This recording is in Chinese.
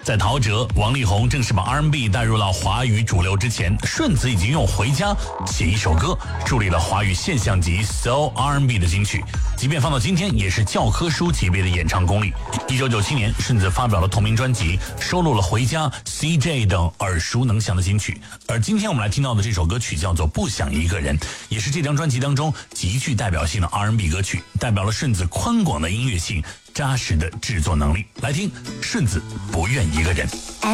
在陶喆、王力宏正式把 R&B 带入到华语主流之前，顺子已经用《回家》写一首歌，树立了华语现象级 Soul R&B 的金曲，即便放到今天，也是教科书级别的演唱功力。1997年，顺子发表了同名专辑，收录了《回家》、CJ 等耳熟能详的金曲。而今天我们来听到的这首歌曲叫做《不想一个人》，也是这张专辑当中极具代表性的 R&B 歌曲，代表了顺子宽广的音乐性、扎实的制作能力。来听顺子《不愿一个人》。